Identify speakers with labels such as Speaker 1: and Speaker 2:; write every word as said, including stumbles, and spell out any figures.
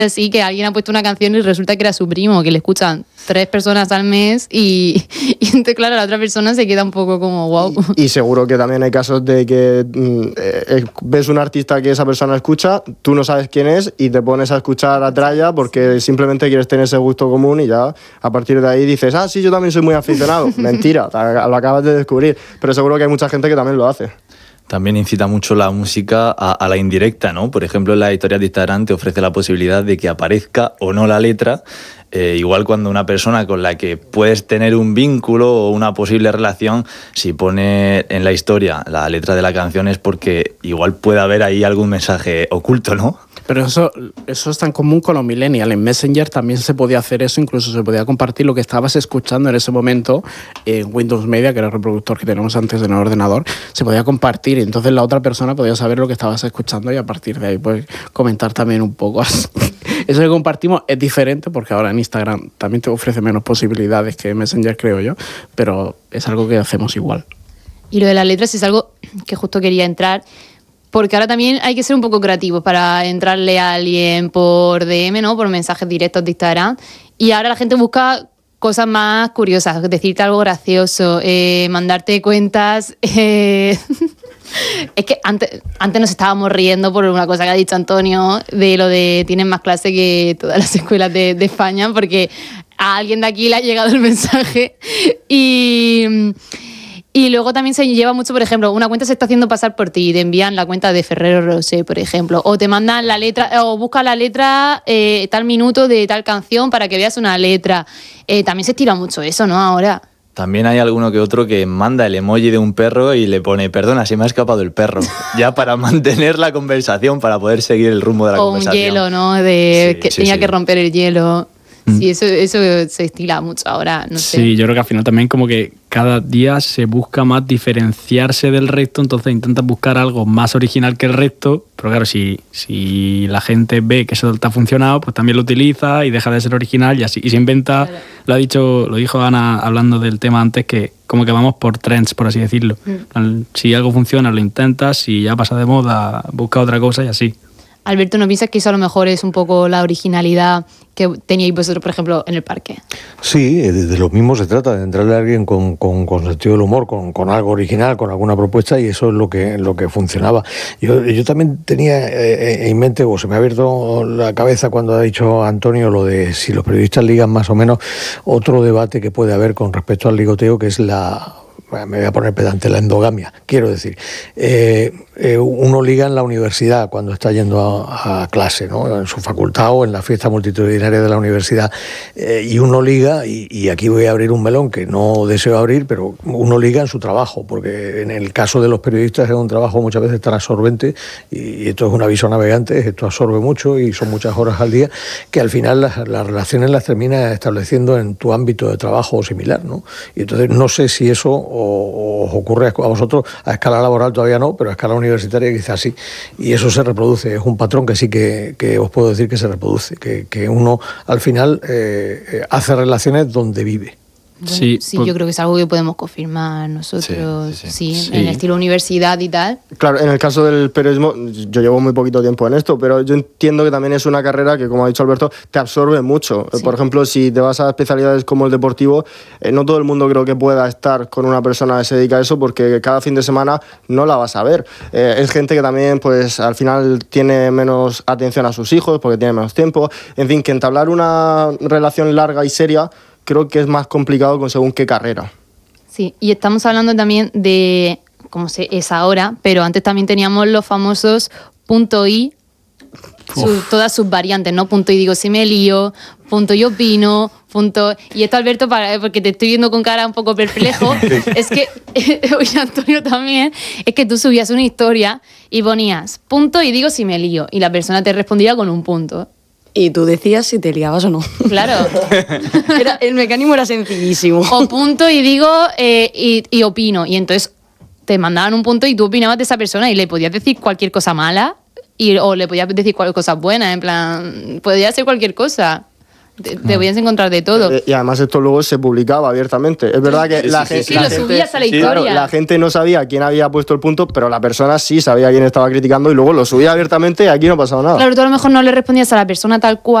Speaker 1: sí, que alguien ha puesto una canción y resulta que era su primo, que le escuchan tres personas al mes y, y entonces, claro, la otra persona se queda un poco como wow.
Speaker 2: Y, y seguro que también hay casos de que eh, ves un artista que esa persona escucha, tú no sabes quién es y te pones a escuchar a tralla porque simplemente quieres tener ese gusto común y ya a partir de ahí dices, ah, sí, yo también soy muy aficionado. Mentira, lo acabas de descubrir, pero seguro que hay mucha gente que también lo hace.
Speaker 3: También incita mucho la música a, a la indirecta, ¿no? Por ejemplo, en las historias de Instagram te ofrece la posibilidad de que aparezca o no la letra. Eh, igual cuando una persona con la que puedes tener un vínculo o una posible relación, si pone en la historia la letra de la canción es porque igual puede haber ahí algún mensaje oculto, ¿no?
Speaker 4: Pero eso, eso es tan común con los millennials. En Messenger también se podía hacer eso, incluso se podía compartir lo que estabas escuchando en ese momento en Windows Media, que era el reproductor que teníamos antes en el ordenador, se podía compartir y entonces la otra persona podía saber lo que estabas escuchando y a partir de ahí pues comentar también un poco así. Eso que compartimos es diferente porque ahora en Instagram también te ofrece menos posibilidades que Messenger, creo yo, pero es algo que hacemos igual.
Speaker 1: Y lo de las letras es algo que justo quería entrar, porque ahora también hay que ser un poco creativos para entrarle a alguien por D M, ¿no? Por mensajes directos de Instagram. Y ahora la gente busca cosas más curiosas, decirte algo gracioso, eh, mandarte cuentas. Eh... Es que antes, antes nos estábamos riendo por una cosa que ha dicho Antonio, de lo de tienen más clase que todas las escuelas de, de España, porque a alguien de aquí le ha llegado el mensaje y... Y luego también se lleva mucho, por ejemplo, una cuenta se está haciendo pasar por ti y te envían la cuenta de Ferrero Rocher, por ejemplo, o te mandan la letra, o busca la letra eh, tal minuto de tal canción para que veas una letra. Eh, también se estira mucho eso, ¿no? Ahora.
Speaker 3: También hay alguno que otro que manda el emoji de un perro y le pone, perdona, se me ha escapado el perro, ya para mantener la conversación, para poder seguir el rumbo de la
Speaker 1: o
Speaker 3: conversación.
Speaker 1: O un hielo, ¿no? De
Speaker 3: sí,
Speaker 1: que
Speaker 3: sí,
Speaker 1: tenía
Speaker 3: sí.
Speaker 1: que romper el hielo. Sí, eso, eso se estila mucho ahora, no sé.
Speaker 5: Sí, yo creo que al final también como que cada día se busca más diferenciarse del resto, entonces intentas buscar algo más original que el resto, pero claro, si, si la gente ve que eso te ha funcionado, pues también lo utiliza y deja de ser original y así. Y se inventa, claro. lo ha dicho, lo dijo Ana hablando del tema antes, que como que vamos por trends, por así decirlo. Mm. Si algo funciona, lo intentas, si ya pasa de moda, busca otra cosa y así.
Speaker 1: Alberto, ¿no piensas que eso a lo mejor es un poco la originalidad que teníais vosotros, por ejemplo, en el parque?
Speaker 6: Sí, de, de lo mismo se trata, de entrarle a alguien con, con, con sentido del humor, con, con algo original, con alguna propuesta, y eso es lo que, lo que funcionaba. Yo, yo también tenía eh, en mente, o se me ha abierto la cabeza cuando ha dicho Antonio lo de si los periodistas ligan más o menos, otro debate que puede haber con respecto al ligoteo, que es la... me voy a poner pedante, la endogamia, quiero decir, eh, eh, uno liga en la universidad cuando está yendo a, a clase, ¿no? En su facultad o en la fiesta multitudinaria de la universidad, eh, y uno liga, y, y aquí voy a abrir un melón que no deseo abrir, pero uno liga en su trabajo, porque en el caso de los periodistas es un trabajo muchas veces tan absorbente, y esto es un aviso a navegantes, esto absorbe mucho y son muchas horas al día, que al final las, las relaciones las terminas estableciendo en tu ámbito de trabajo o similar, ¿no? Y entonces no sé si eso o os ocurre a vosotros, a escala laboral todavía no, pero a escala universitaria quizás sí, y eso se reproduce, es un patrón que sí que, que os puedo decir que se reproduce, que, que uno al final eh, hace relaciones donde vive.
Speaker 1: Bueno, sí, sí pues, yo creo que es algo que podemos confirmar nosotros, sí, sí, sí, sí. en estilo universidad y tal.
Speaker 2: Claro, en el caso del periodismo, yo llevo muy poquito tiempo en esto, pero yo entiendo que también es una carrera que, como ha dicho Alberto, te absorbe mucho. Sí. Por ejemplo, si te vas a especialidades como el deportivo, eh, no todo el mundo creo que pueda estar con una persona que se dedica a eso, porque cada fin de semana no la vas a ver. Eh, es gente que también, pues, al final tiene menos atención a sus hijos, porque tiene menos tiempo. En fin, que entablar una relación larga y seria creo que es más complicado con según qué carrera.
Speaker 1: Sí, y estamos hablando también de cómo se es ahora, pero antes también teníamos los famosos punto y, su, todas sus variantes, ¿no? Punto y digo si me lío, punto y opino, punto... Y esto, Alberto, para, porque te estoy viendo con cara un poco perplejo, es que, oye, Antonio también, es que tú subías una historia y ponías punto y digo si me lío, y la persona te respondía con un punto.
Speaker 7: Y tú decías si te liabas o no.
Speaker 1: Claro.
Speaker 7: Era, el mecanismo era sencillísimo.
Speaker 1: O punto y digo eh, y, y opino. Y entonces te mandaban un punto y tú opinabas de esa persona y le podías decir cualquier cosa mala y, o le podías decir cualquier cosa buena. En plan, podía ser cualquier cosa. te, te podías encontrar de todo.
Speaker 2: Eh, y además esto luego se publicaba abiertamente. Es verdad que
Speaker 3: Sí,
Speaker 2: la,
Speaker 3: sí,
Speaker 2: gen-
Speaker 3: sí,
Speaker 1: sí,
Speaker 2: la
Speaker 1: lo
Speaker 2: gente,
Speaker 1: subías a la
Speaker 2: sí,
Speaker 1: historia.
Speaker 2: claro, la gente no sabía quién había puesto el punto, pero la persona sí sabía quién estaba criticando y luego lo subía abiertamente y aquí no pasaba nada.
Speaker 1: Claro, tú a lo mejor no le respondías a la persona tal cual,